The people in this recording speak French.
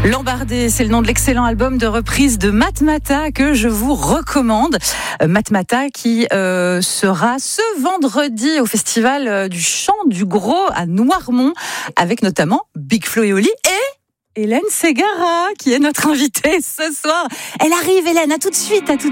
L'Embardé, c'est le nom de l'excellent album de reprise de Matmata que je vous recommande. Matmata qui sera ce vendredi au festival du Chant du Gros à Noirmont, avec notamment Big Flo et Oli et Hélène Ségara qui est notre invitée ce soir. Elle arrive, Hélène, à tout de suite.